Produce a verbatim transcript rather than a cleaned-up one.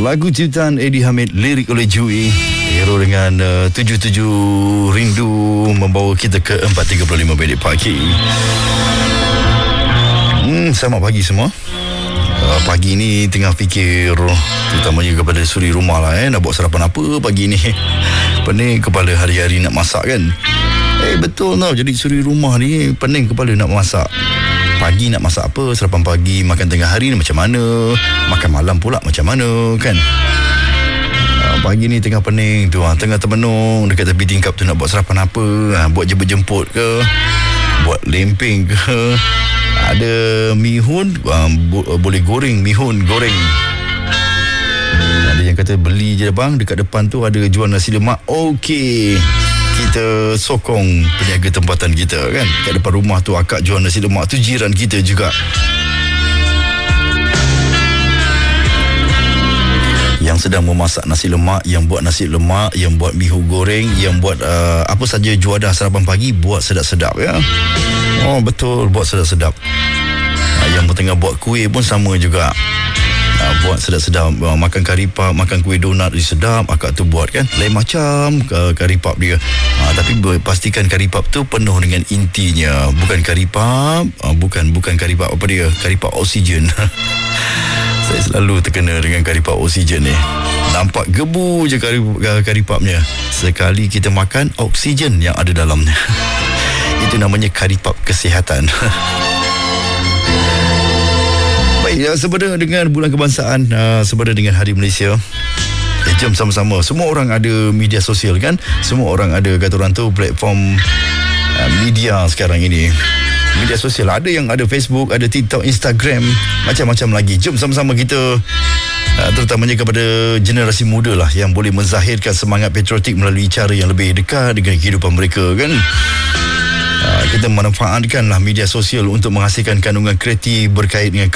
Lagu ciptaan Eddie Hamid, lirik oleh Jui. Hero dengan uh, tujuh tujuh Rindu membawa kita ke empat tiga puluh lima minit pagi. Hmm, selamat pagi semua. Uh, pagi ni tengah fikir, terutamanya kepada suri rumah lah eh, nak buat sarapan apa pagi ni. Pening kepala hari-hari nak masak kan. Eh betul tau, jadi suri rumah ni pening kepala nak masak. Pagi nak masak apa, sarapan pagi, makan tengah hari ni macam mana, makan malam pula macam mana kan. Uh, pagi ni tengah pening tu, ha, tengah termenung dekat tepi tingkap tu nak buat sarapan apa, ha, buat jemput-jemput ke, buat lempeng ke. Ada mihun, um, bo- boleh goreng, mihun goreng. Ada yang kata beli je bang, dekat depan tu ada jual nasi lemak. Okey, kita sokong peniaga tempatan kita kan. Kat depan rumah tu akak jual nasi lemak tu, jiran kita juga. Yang sedang memasak nasi lemak, yang buat nasi lemak, yang buat mihu goreng, yang buat uh, apa saja juadah sarapan pagi, buat sedap-sedap ya. Oh betul, buat sedap-sedap. uh, Yang tengah buat kuih pun sama juga, uh, buat sedap-sedap. uh, Makan karipap, makan kuih donat sedap, akak tu buat kan. Lain macam uh, karipap dia, uh, tapi pastikan karipap tu penuh dengan intinya. Bukan karipap, uh, Bukan bukan karipap apa dia, karipap oksigen. Saya selalu terkena dengan karipap oksigen ni. Nampak gebu je karipap, karipapnya. Sekali kita makan, oksigen yang ada dalamnya. Itu namanya karipap kesihatan. Baik, ya, sebenarnya dengan Bulan Kebangsaan, uh, sebenarnya dengan Hari Malaysia, eh, jom sama-sama. Semua orang ada media sosial kan. Semua orang ada, kata orang tu, platform uh, media sekarang ini. Media sosial, ada yang ada Facebook, ada TikTok, Instagram, macam-macam lagi. Jom sama-sama kita, uh, terutamanya kepada generasi muda lah, yang boleh menzahirkan semangat patriotik melalui cara yang lebih dekat dengan kehidupan mereka kan. Uh, kita manfaatkanlah media sosial untuk menghasilkan kandungan kreatif berkait dengan